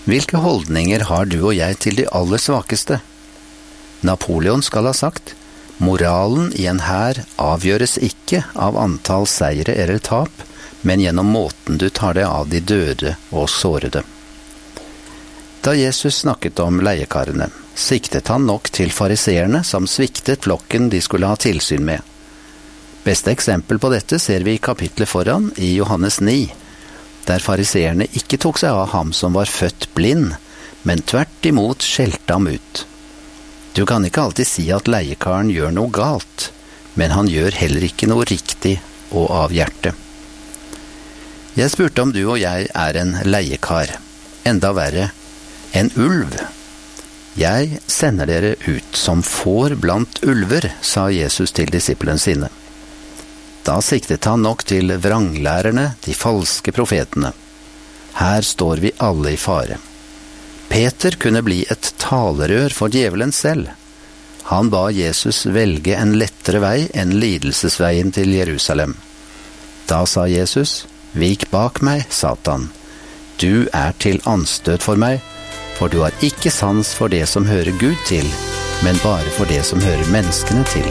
Hvilke holdninger har du og jeg til de aller svakeste? Napoleon skal ha sagt, moralen i en hær avgjøres ikke av antall seire eller tap, men gjennom måten du tar deg av de døde og sårede. Da Jesus snakket om leiekarene, siktet han nok til fariseerne som sviktet flokken de skulle ha tilsyn med. Beste eksempel på dette ser vi i kapitlet foran i Johannes 9, der fariseerne ikke tok seg av ham som var født blind, men tvert imot skjelte ham ut. Du kan ikke alltid si at leiekaren gjør noe galt, men han gjør heller ikke noe riktig og av hjerte. Jeg spurte om du og jeg er en leiekar, enda verre, en ulv. Jeg sender dere ut som får blant ulver, sa Jesus til disiplene sine. Da siktet han nok til vranglærerne, de falske profetene. Her står vi alle i fare. Peter kunne bli et talerør for djevelen selv. Han ba Jesus velge en lettere vei enn lidelsesveien til Jerusalem. Da sa Jesus, «Vik bak meg, Satan. Du er til anstøt for meg, for du har ikke sans for det som hører Gud til, men bare for det som hører menneskene til.»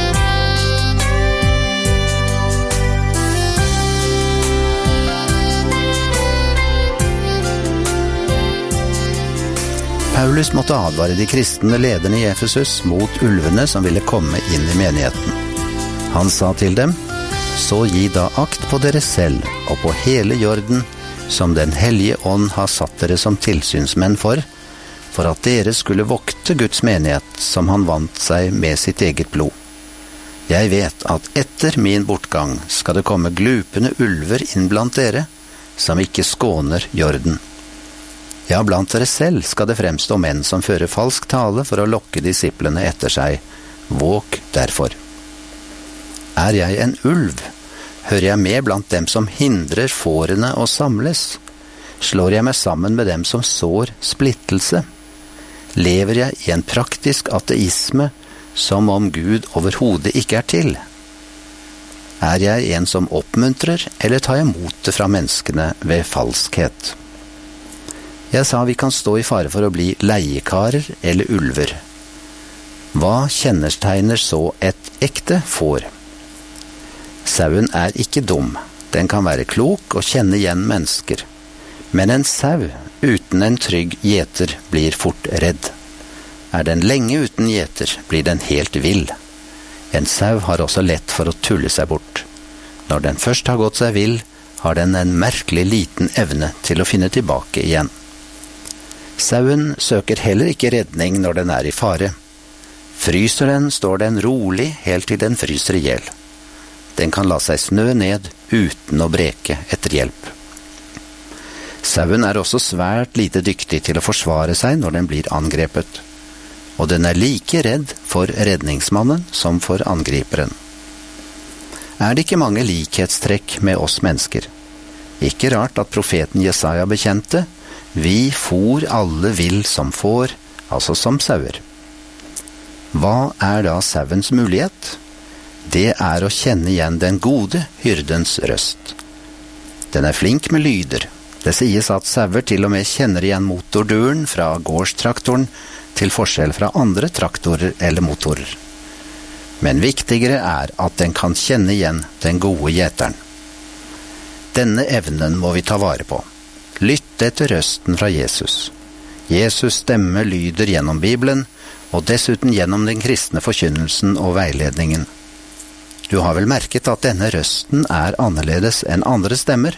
Paulus måtte advare de kristne lederne i Efesus mot ulvene som ville komme inn i menigheten. Han sa til dem, «Så gi da akt på dere selv og på hele jorden, som den hellige ånd har satt dere som tilsynsmenn for at dere skulle vokte Guds menighet, som han vant seg med sitt eget blod. Jeg vet at etter min bortgang skal det komme glupende ulver inn blant dere, som ikke skåner jorden. Ja, blant dere selv skal det fremstå menn som fører falsk tale for å lokke disiplene etter seg. Våg derfor. Er jeg en ulv? Hører jeg med blant dem som hindrer fårene å samles? Slår jeg meg sammen med dem som sår splittelse? Lever jeg i en praktisk ateisme som om Gud overhodet ikke er til? Er jeg en som oppmuntrer, eller tar jeg motet fra menneskene ved falskhet? Jeg sa vi kan stå i fare for å bli leiekarer eller ulver. Hva kjennetegner så et ekte får? Sauen er ikke dum. Den kan være klok og kjenne igjen mennesker. Men en sau uten en trygg gjeter blir fort redd. Er den lenge uten gjeter, blir den helt vill. En sau har også lett for å tulle seg bort. Når den først har gått seg vill, har den en merkelig liten evne til å finne tilbake igjen. Sauen søker heller ikke redning når den er i fare. Fryser den, står den rolig helt til den fryser i hjel. Den kan la seg snø ned uten å breke etter hjelp. Sauen er også svært lite dyktig til å forsvare seg når den blir angrepet, og den er like redd for redningsmannen som for angriperen. Er det ikke mange likhetstrekk med oss mennesker? Ikke rart at profeten Jesaja bekjente, vi for alle vill som får, altså som sauer. Hva er da sauens mulighet? Det er å kjenne igjen den gode hyrdens røst. Den er flink med lyder. Det sies at sauer til og med kjenner igjen motorduren fra gårdstraktoren til forskjell fra andre traktorer eller motorer. Men viktigere er at den kan kjenne igjen den gode gjeteren. Denne evnen må vi ta vare på. Lytt etter røsten fra Jesus. Jesus' stemme lyder gjennom Bibelen, og dessuten gjennom den kristne forkynnelsen og veiledningen. Du har vel merket at denne røsten er annerledes enn andre stemmer?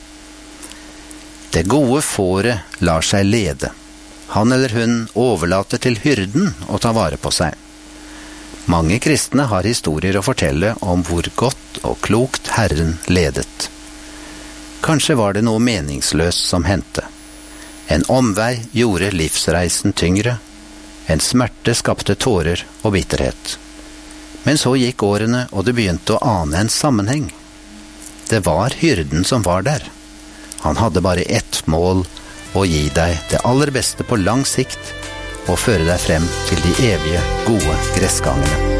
Det gode fåret lar seg lede. Han eller hun overlater til hyrden å ta vare på seg. Mange kristne har historier å fortelle om hvor godt og klokt Herren ledet. Kanskje var det noe meningsløst som hendte. En omvei gjorde livsreisen tyngre. En smerte skapte tårer og bitterhet. Men så gikk årene, og du begynte å ane en sammenheng. Det var hyrden som var der. Han hadde bare ett mål, å gi deg det aller beste på lang sikt, og føre deg frem til de evige, gode gressgangene.